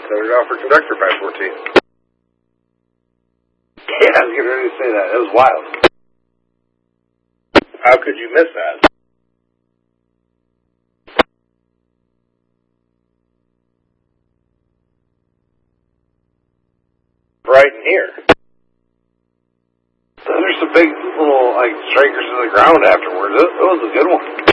Set it out for conductor 514. Yeah, I was getting ready to say that. It was wild. How could you miss that? Right in here. There's some big little, like, strikers to the ground afterwards. It was a good one.